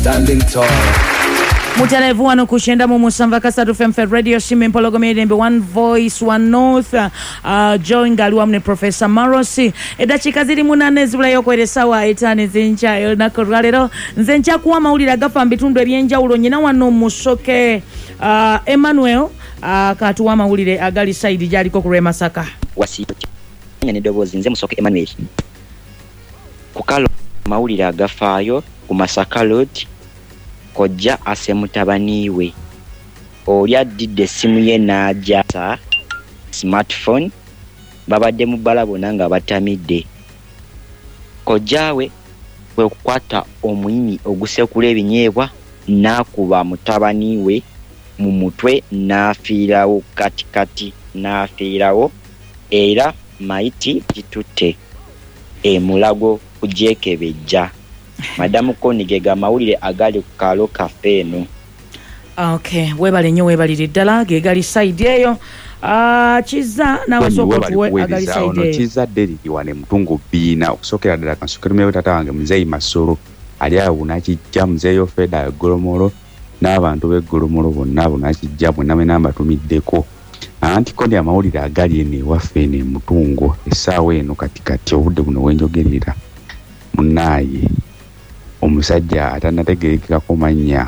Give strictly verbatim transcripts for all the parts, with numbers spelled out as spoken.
standing tall. Mutalevu wano kushenda mu Musamba Kasatu F M Radio Shime Mpologome Dembe One Voice One North uh, Joe Ngaliwa mne Professor Marosi edachika ziri munane zibula yokweresawa etane zincha elnako lwalero nzencha kuwa mawulira gafa mbitundu ebyenjawulo nyina wano musoke uh, Emmanuel uh, katuwa mawulire agali side jaliko ku Masaka wasito nyane dobozi nze musoke Emmanuel kukalo mawulire agafayo ku Masaka Road Koja ase mutabaniwe oli addidde essimu ye n'ajasa smartphone babadde mu balabo nanga batamidde Kojawe kwe kukwata omuyini ogusekula ebinyeebwa n'akuba mutabaniwe mu mutwe n'afiirawo katikati n'afiirawo era maiti gitutte e Mulago kujekebejja Madamu Konigega mawulire agali ku kalo cafe no. Okay, webale nyo webalire ddala gegali side eyo. Ah, chiza na wasoko tuwe agali side eyo. Chiza deriki wane mtungu bina okusokera ddala kansukira mewe tata wange Muzeyi Masoro. Ali awo nakijja Muzeyi Ofeda Golomolo n'abantu be Golomolo bonna abo nakijja bwe name namba tumiddeko. Anti kondi amawulire agali ene waffe ene mutungo essaawa eno katikati obudde buno wenjogerera. Munaye omusajja atanategerekeka komanya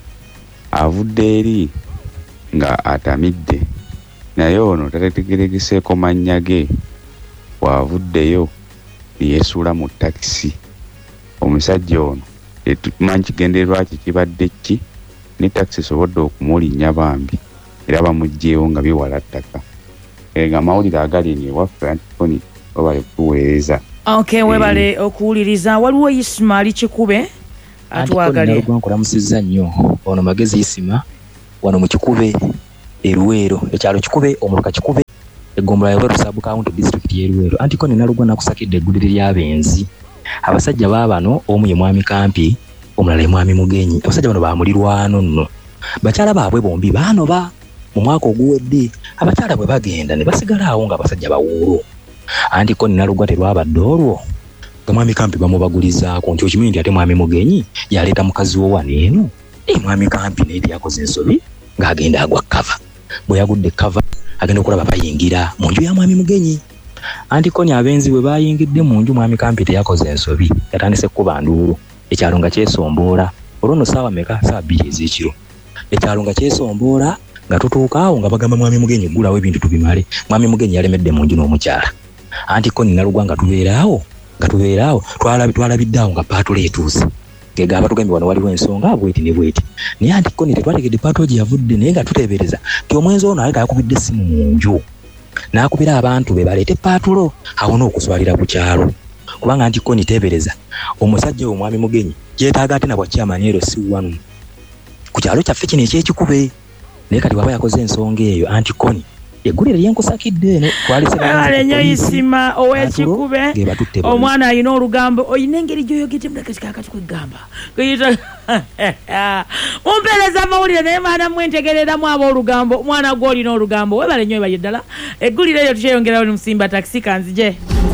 avudde eri nga atamidde naye ono tategerekese komanya ge wavuddeyo yesuula mu taxi omusajja ono etumanyi kigendererwa ki kibadde ki ne taxi sobodde okumulinnya bambi era bamugjeewo nga biwala ttaka nga mawulire agali ne waffe Antikoni wabale kutuweereza. Okay, webale okuwuliriza waliwo Isma ali kikube atwagale nkola musiza nnyo ono magezi Isma wano mu kikube eruwero ekyalo kikube omuluka kikube egombola ya Rusabu County district y'eruwero Antikoni nalugwa nakusakidde eggulire ly'abenzi abasajja baabano omu ye mwami Kampi omulala ye mwami Mugenyi abasajja bano baamulirwano nno bakyala baabwe bombi baanoba mu mwaka oguwedde abakyala bwe bagenda ne basigala awo nga abasajja bawuulu Antikoni nalugwa terwabadde olwo nga mwami Kampi bamubagulizaako nti okimanyi nti ate mwami Mugenyi yaleeta mukazi wo wano eno e mwami Kampi n'eri yakoze ensobi ng'agenda agwa kava bwe yagudde kava agenda okulaba bayingira mu nju ya mwami Mugenyi Antikoni abenzi bwe bayingidde mu nju mwami Kampi teyakoze ensobi yatandise kuba nduulu ekyalo nga kyesomboola olwo nno ssaawa meka ssaawa bbiri ez'ekiro ekyalo nga kyesomboola nga tutuuka awo nga bagamba mwami Mugenyi ggulawo ebintu tubimale mwami Mugenyi yalemedde mu nju n'omukyala Antikoni nalugwa nga tubeeraawo nga tubeeraawo twalabidde nga paatula etuuse gegaba tugambye wano waliwo ensonga bweti ne bweti naye Antikoni tetwategedde paatula gye yavudde naye nga tuteebereza ti omwenzi ono aleka yakubidde essimu mu nju n'akubira abantu be baleete paatulo awo n'okuswalira ku kyalo kubanga Antikoni teebereza omusajja wo mwami Mugenyi yeetaaga ate na bwakyamanyero si wano ku kyalo kyaffe kino ekyekikube naye kati waba yakoze ensonga eyo Antikoni eggulire lyenkusakidde eno twalese nnyo Isima ow'ekikube omwana alina olugambo oyina engeri gy'oyogedde mulakati kakati kwegamba mumpeereza amawulire naye maana mwentegereramu ab'olugambo omwana gw'olina olugambo webale nnyo webale ddala eggulire eryo tukyeyongerawo ne Musimba taxi kanzije.